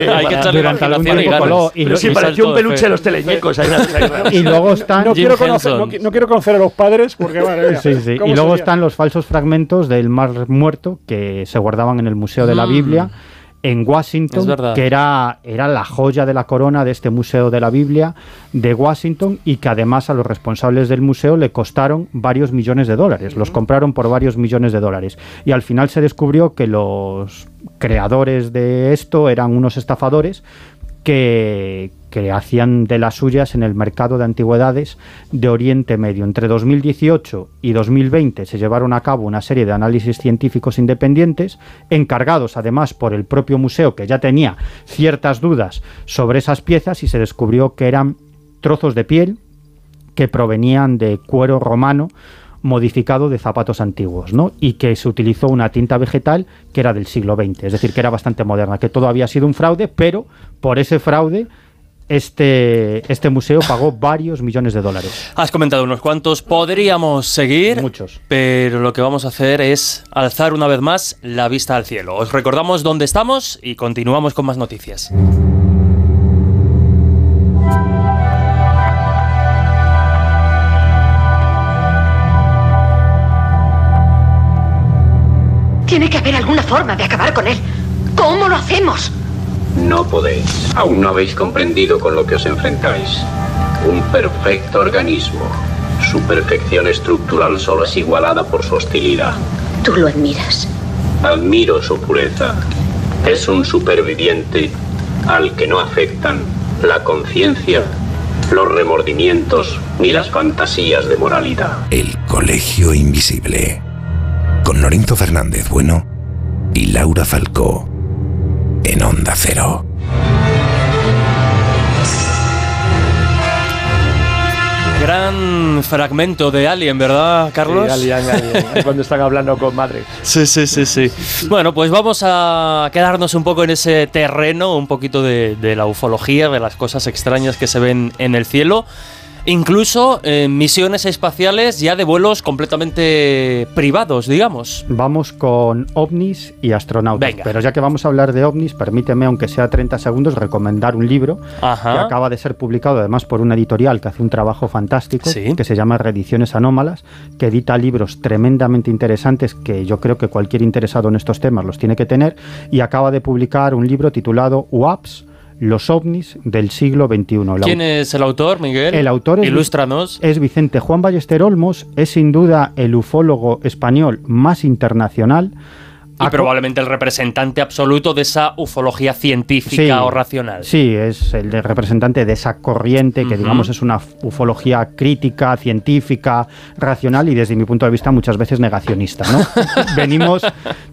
Hay que echarle durante algún imaginación y tiempo ganas. coló. Pero si parecía un peluche de los teleñecos. Y luego están... No quiero conocer a los padres porque, madre mía, Sí, sí. Y luego están los falsos fragmentos del Mar Muerto que se guardaban en el Museo de la Biblia en Washington, que era la joya de la corona de este Museo de la Biblia de Washington, y que además a los responsables del museo le costaron varios millones de dólares. Los compraron por varios millones de dólares. Y al final se descubrió que los creadores de esto eran unos estafadores que hacían de las suyas en el mercado de antigüedades de Oriente Medio. Entre 2018 y 2020 se llevaron a cabo una serie de análisis científicos independientes, encargados además por el propio museo, que ya tenía ciertas dudas sobre esas piezas, y se descubrió que eran trozos de piel que provenían de cuero romano modificado de zapatos antiguos, ¿no? Y que se utilizó una tinta vegetal que era del siglo XX, es decir, que era bastante moderna, que todo había sido un fraude, pero por ese fraude este museo pagó varios millones de dólares. Has comentado unos cuantos, podríamos seguir, muchos, pero lo que vamos a hacer es alzar una vez más la vista al cielo. Os recordamos dónde estamos y continuamos con más noticias. Tiene que haber alguna forma de acabar con él. ¿Cómo lo hacemos? No podéis. Aún no habéis comprendido con lo que os enfrentáis. Un perfecto organismo. Su perfección estructural solo es igualada por su hostilidad. Tú lo admiras. Admiro su pureza. Es un superviviente al que no afectan la conciencia, los remordimientos ni las fantasías de moralidad. El Colegio Invisible. Con Lorenzo Fernández Bueno y Laura Falcó en Onda Cero. Gran fragmento de Alien, ¿verdad, Carlos? Sí, Alien. Cuando están hablando con madre. Sí. Bueno, pues vamos a quedarnos un poco en ese terreno, un poquito de la ufología, de las cosas extrañas que se ven en el cielo. Incluso misiones espaciales ya de vuelos completamente privados, digamos. Vamos con ovnis y astronautas. Venga. Pero ya que vamos a hablar de ovnis, permíteme, aunque sea 30 segundos, recomendar un libro que acaba de ser publicado además por una editorial que hace un trabajo fantástico, que se llama Reediciones Anómalas, que edita libros tremendamente interesantes que yo creo que cualquier interesado en estos temas los tiene que tener, y acaba de publicar un libro titulado UAPs, los ovnis del siglo XXI. ¿Quién es el autor, Miguel? El autor Ilústranos. Es Vicente Juan Ballester Olmos, es sin duda el ufólogo español más internacional. Y probablemente el representante absoluto de esa ufología científica o racional. Sí, es el representante de esa corriente que, digamos, es una ufología crítica, científica, racional y, desde mi punto de vista, muchas veces negacionista, ¿no? venimos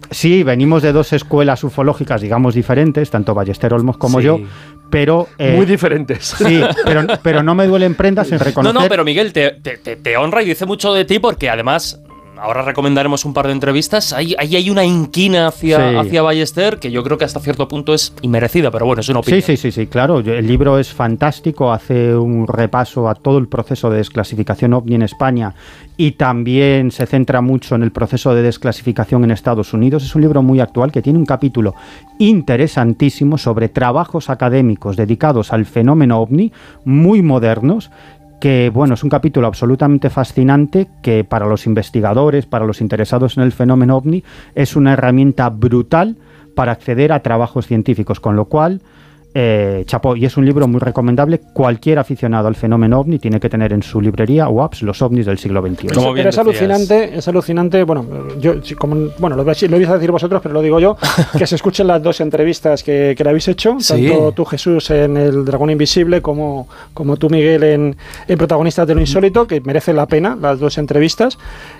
de dos escuelas ufológicas, digamos, diferentes, tanto Ballester Olmos como yo, pero... muy diferentes. Sí, pero no me duelen prendas en reconocer... No, pero Miguel, te honra y dice mucho de ti porque, además... Ahora recomendaremos un par de entrevistas. Ahí hay una inquina hacia Ballester que yo creo que hasta cierto punto es inmerecida, pero bueno, es una opinión. Sí, claro. El libro es fantástico, hace un repaso a todo el proceso de desclasificación OVNI en España y también se centra mucho en el proceso de desclasificación en Estados Unidos. Es un libro muy actual que tiene un capítulo interesantísimo sobre trabajos académicos dedicados al fenómeno OVNI, muy modernos, que, bueno, es un capítulo absolutamente fascinante que para los investigadores, para los interesados en el fenómeno OVNI, es una herramienta brutal para acceder a trabajos científicos, con lo cual, chapó, y es un libro muy recomendable. Cualquier aficionado al fenómeno OVNI tiene que tener en su librería UAPs, los ovnis del siglo XXI. Pero es alucinante, bueno, lo vais a decir vosotros, pero lo digo yo, que se escuchen las dos entrevistas que le habéis hecho, tanto tú, Jesús, en El Dragón Invisible, como tú, Miguel, en Protagonistas de lo Insólito, que merecen la pena las dos entrevistas,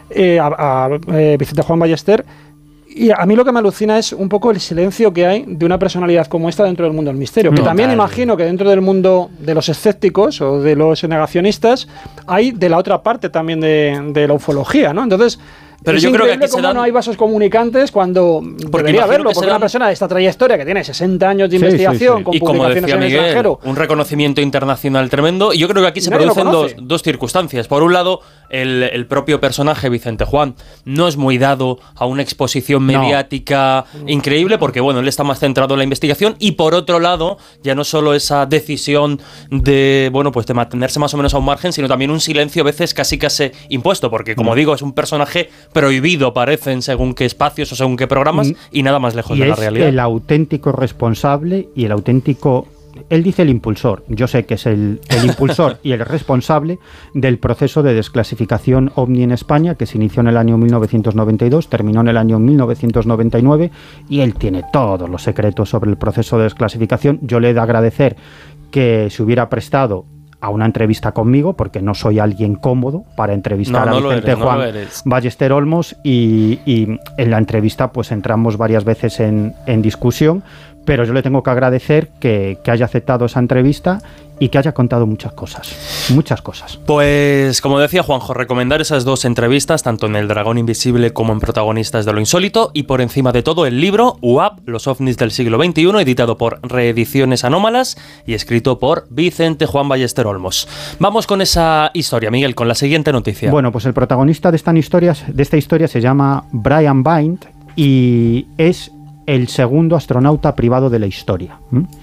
a Vicente Juan Ballester. Y a mí lo que me alucina es un poco el silencio que hay de una personalidad como esta dentro del mundo del misterio. Que también imagino que dentro del mundo de los escépticos o de los negacionistas hay de la otra parte también de la ufología, ¿no? Entonces, Pero es yo creo que aquí increíble cómo no hay vasos comunicantes cuando debería haberlo, porque una persona de esta trayectoria que tiene 60 años de investigación, con y como publicaciones decía en el Miguel, extranjero, un reconocimiento internacional tremendo. Y yo creo que aquí se producen dos circunstancias. Por un lado, el propio personaje, Vicente Juan, no es muy dado a una exposición mediática increíble, porque bueno, él está más centrado en la investigación. Y por otro lado, ya no solo esa decisión de, bueno, pues de mantenerse más o menos a un margen, sino también un silencio a veces casi impuesto, porque como digo, es un personaje prohibido, parecen, según qué espacios o según qué programas, y nada más lejos de la realidad. El auténtico responsable y el auténtico... Él dice el impulsor. Yo sé que es el impulsor y el responsable del proceso de desclasificación OVNI en España, que se inició en el año 1992, terminó en el año 1999, y él tiene todos los secretos sobre el proceso de desclasificación. Yo le he de agradecer que se hubiera prestado a una entrevista conmigo, porque no soy alguien cómodo para entrevistar a Vicente Juan Ballester Olmos, y en la entrevista pues entramos varias veces en discusión, pero yo le tengo que agradecer que haya aceptado esa entrevista y que haya contado muchas cosas. Pues, como decía Juanjo, recomendar esas dos entrevistas, tanto en El Dragón Invisible como en Protagonistas de lo Insólito, y por encima de todo el libro UAP, Los OVNIs del siglo XXI, editado por Reediciones Anómalas y escrito por Vicente Juan Ballester Olmos. Vamos con esa historia, Miguel, con la siguiente noticia. Bueno, pues el protagonista de esta historia se llama Brian Byndt y es el segundo astronauta privado de la historia.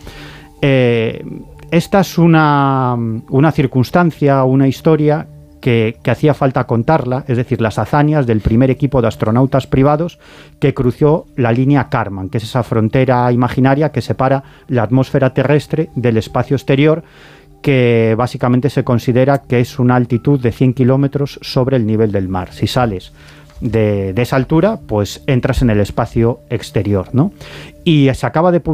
Esta es una circunstancia, una historia que hacía falta contarla, es decir, las hazañas del primer equipo de astronautas privados que cruzó la línea Kármán, que es esa frontera imaginaria que separa la atmósfera terrestre del espacio exterior, que básicamente se considera que es una altitud de 100 kilómetros sobre el nivel del mar. Si sales de esa altura, pues entras en el espacio exterior, ¿no? Y se acaba de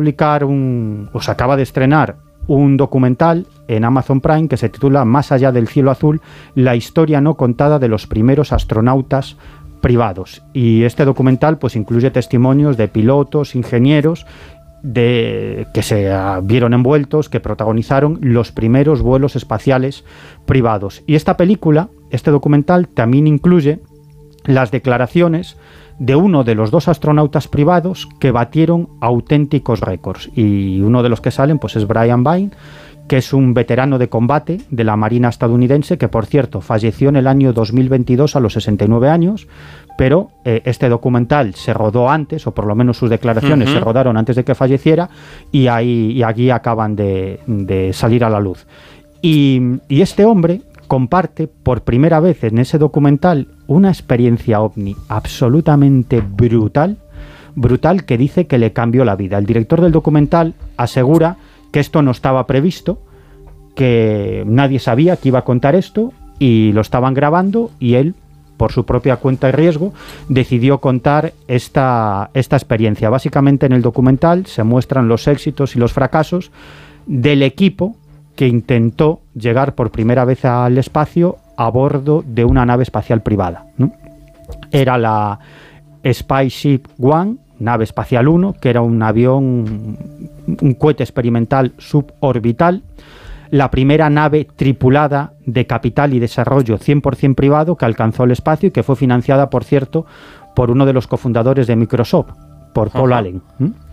estrenar un documental en Amazon Prime que se titula Más allá del cielo azul, la historia no contada de los primeros astronautas privados. Y este documental pues incluye testimonios de pilotos, ingenieros que se vieron envueltos, que protagonizaron los primeros vuelos espaciales privados. Y este documental también incluye las declaraciones de uno de los dos astronautas privados que batieron auténticos récords, y uno de los que salen pues es Brian Byndt, que es un veterano de combate de la Marina estadounidense, que por cierto falleció en el año 2022 a los 69 años, pero este documental se rodó antes, o por lo menos sus declaraciones se rodaron antes de que falleciera, y aquí acaban de salir a la luz. Y este hombre comparte por primera vez en ese documental una experiencia ovni absolutamente brutal, que dice que le cambió la vida. El director del documental asegura que esto no estaba previsto, que nadie sabía que iba a contar esto, y lo estaban grabando, y él, por su propia cuenta y riesgo, decidió contar esta experiencia. Básicamente en el documental se muestran los éxitos y los fracasos del equipo que intentó llegar por primera vez al espacio a bordo de una nave espacial privada, ¿no? Era la Spaceship One, nave espacial 1, que era un avión, un cohete experimental suborbital, la primera nave tripulada de capital y desarrollo 100% privado que alcanzó el espacio, y que fue financiada, por cierto, por uno de los cofundadores de Microsoft, por Paul Allen.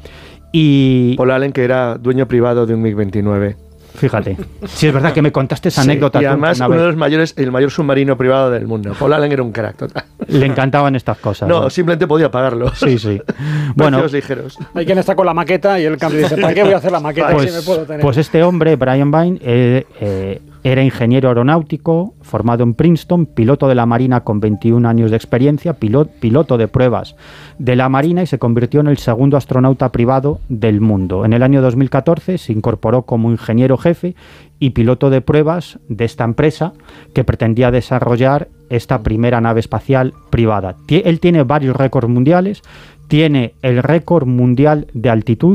Y Paul Allen, que era dueño privado de un MiG-29. Fíjate, si es verdad que me contaste esa anécdota. Y además uno de los mayores, el mayor submarino privado del mundo. Paul Allen era un crack total. Le encantaban estas cosas. No, simplemente podía pagarlo. Sí. Bueno, ligeros. Hay quien está con la maqueta y el cambio dice, ¿para qué voy a hacer la maqueta si me puedo tener? Pues este hombre, Brian Byndt, era ingeniero aeronáutico, formado en Princeton, piloto de la Marina con 21 años de experiencia, piloto de pruebas de la Marina, y se convirtió en el segundo astronauta privado del mundo. En el año 2014 se incorporó como ingeniero jefe y piloto de pruebas de esta empresa que pretendía desarrollar esta primera nave espacial privada. Él tiene varios récords mundiales, tiene el récord mundial de altitud,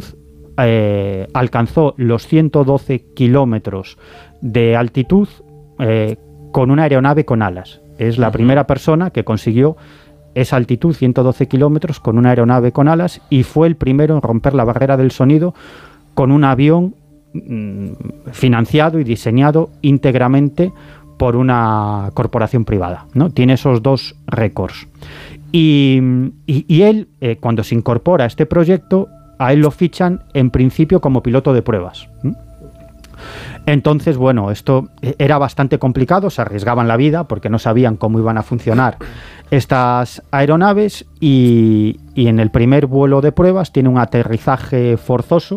alcanzó los 112 kilómetros de altitud con una aeronave con alas. Es la primera persona que consiguió esa altitud, 112 kilómetros, con una aeronave con alas, y fue el primero en romper la barrera del sonido con un avión financiado y diseñado íntegramente por una corporación privada, ¿no? Tiene esos 2 récords. Y él, cuando se incorpora a este proyecto, a él lo fichan en principio como piloto de pruebas. Entonces, bueno, esto era bastante complicado, se arriesgaban la vida porque no sabían cómo iban a funcionar estas aeronaves y en el primer vuelo de pruebas tiene un aterrizaje forzoso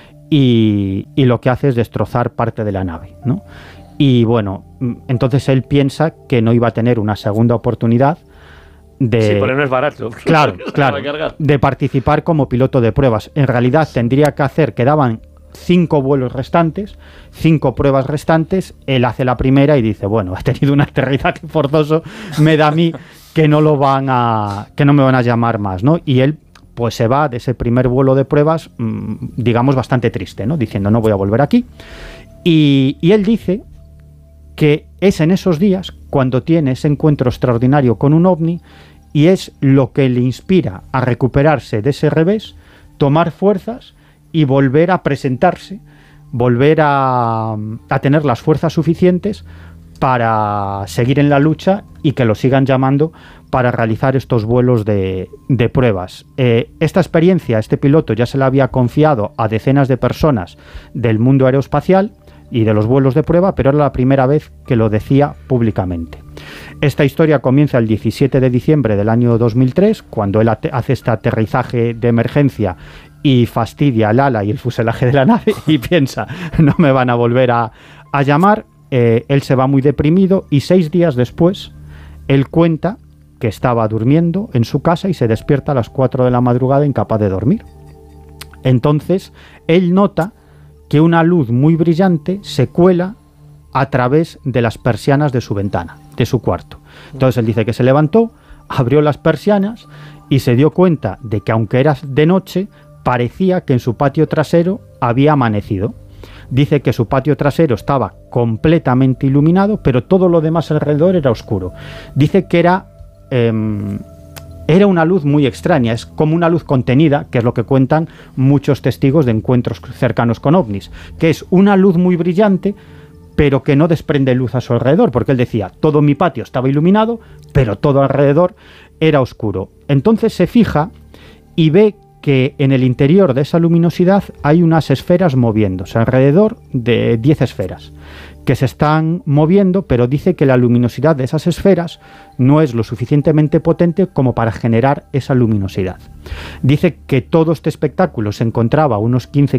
y lo que hace es destrozar parte de la nave, ¿no? Y bueno, entonces él piensa que no iba a tener una segunda oportunidad de... Sí, pero no es barato. Claro, de participar como piloto de pruebas. En realidad tendría que hacer, quedaban 5 vuelos restantes, 5 pruebas restantes, él hace la primera y dice, bueno, he tenido un aterrizaje forzoso, me da a mí que no me van a llamar más, ¿no? Y él pues se va de ese primer vuelo de pruebas, digamos, bastante triste, ¿no? Diciendo, no voy a volver aquí. Y él dice que es en esos días cuando tiene ese encuentro extraordinario con un ovni y es lo que le inspira a recuperarse de ese revés, tomar fuerzas y volver a presentarse, volver a tener las fuerzas suficientes para seguir en la lucha y que lo sigan llamando para realizar estos vuelos de pruebas. Esta experiencia, este piloto ya se la había confiado a decenas de personas del mundo aeroespacial y de los vuelos de prueba, pero era la primera vez que lo decía públicamente. Esta historia comienza el 17 de diciembre del año 2003, cuando él hace este aterrizaje de emergencia y fastidia el ala y el fuselaje de la nave y piensa, no me van a volver a llamar. Él se va muy deprimido y 6 días después él cuenta que estaba durmiendo en su casa y se despierta a las 4 de la madrugada incapaz de dormir. Entonces él nota que una luz muy brillante se cuela a través de las persianas de su ventana, de su cuarto. Entonces él dice que se levantó, abrió las persianas y se dio cuenta de que aunque era de noche, parecía que en su patio trasero había amanecido. Dice que su patio trasero estaba completamente iluminado, pero todo lo demás alrededor era oscuro. Dice que era una luz muy extraña, es como una luz contenida, que es lo que cuentan muchos testigos de encuentros cercanos con ovnis, que es una luz muy brillante, pero que no desprende luz a su alrededor, porque él decía, todo mi patio estaba iluminado, pero todo alrededor era oscuro. Entonces se fija y ve que en el interior de esa luminosidad hay unas esferas moviéndose, alrededor de 10 esferas, que se están moviendo, pero dice que la luminosidad de esas esferas no es lo suficientemente potente como para generar esa luminosidad. Dice que todo este espectáculo se encontraba a unos 15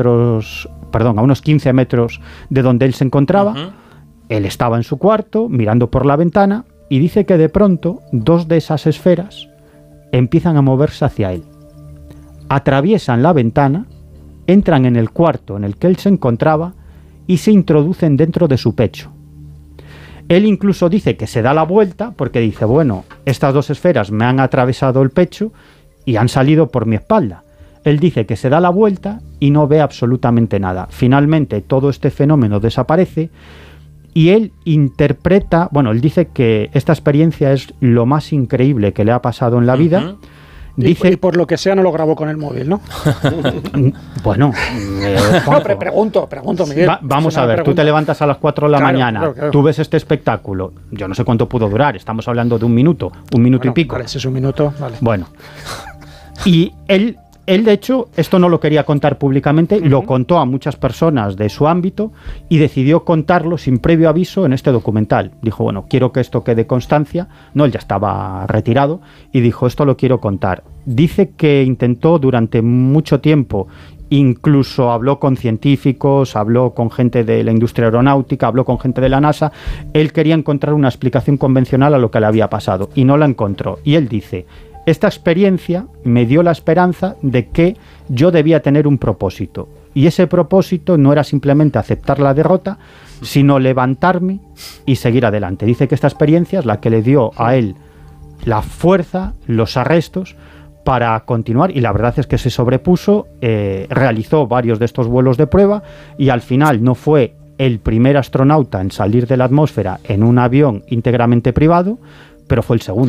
metros de donde él se encontraba. Él estaba en su cuarto, mirando por la ventana, y dice que de pronto 2 de esas esferas empiezan a moverse hacia él. Atraviesan la ventana, entran en el cuarto en el que él se encontraba y se introducen dentro de su pecho. Él incluso dice que se da la vuelta porque dice, bueno, estas 2 esferas me han atravesado el pecho y han salido por mi espalda. Él dice que se da la vuelta y no ve absolutamente nada. Finalmente todo este fenómeno desaparece y él interpreta, bueno, él dice que esta experiencia es lo más increíble que le ha pasado en la vida. Dice, y por lo que sea no lo grabó con el móvil, ¿no? Bueno, pregunto, Miguel. Vamos a ver, tú te levantas a las 4 de la mañana, claro. Tú ves este espectáculo, yo no sé cuánto pudo durar, estamos hablando de un minuto y pico. Vale, si es un minuto, vale. Bueno, y él de hecho, esto no lo quería contar públicamente, lo contó a muchas personas de su ámbito y decidió contarlo sin previo aviso en este documental. Dijo, bueno, quiero que esto quede constancia. No, él ya estaba retirado y dijo, esto lo quiero contar. Dice que intentó durante mucho tiempo, incluso habló con científicos, habló con gente de la industria aeronáutica, habló con gente de la NASA. Él quería encontrar una explicación convencional a lo que le había pasado y no la encontró. Y él dice, esta experiencia me dio la esperanza de que yo debía tener un propósito. Y ese propósito no era simplemente aceptar la derrota, sino levantarme y seguir adelante. Dice que esta experiencia es la que le dio a él la fuerza, los arrestos para continuar. Y la verdad es que se sobrepuso, realizó varios de estos vuelos de prueba y al final no fue el primer astronauta en salir de la atmósfera en un avión íntegramente privado, pero fue el segundo.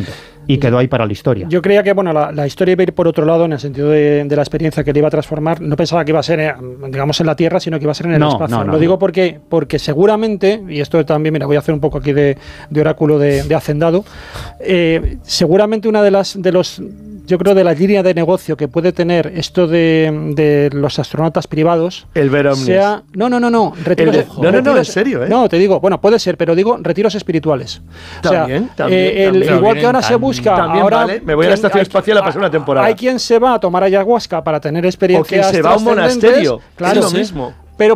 y quedó ahí para la historia. Yo creía que bueno, la historia iba a ir por otro lado, en el sentido de la experiencia que le iba a transformar. No pensaba que iba a ser, digamos, en la Tierra, sino que iba a ser en el espacio. Lo digo porque seguramente, y esto también, mira, voy a hacer un poco aquí de oráculo de hacendado, seguramente una de las líneas de negocio que puede tener esto de los astronautas privados, el ver ovnis. No, en serio, ¿eh? No, te digo, bueno, puede ser, pero digo retiros espirituales. También. Igual que ahora se busca, ahora vale, me voy a la estación espacial a pasar una temporada. Hay quien se va a tomar ayahuasca para tener experiencias. O quien se va a un monasterio. Claro, es lo mismo.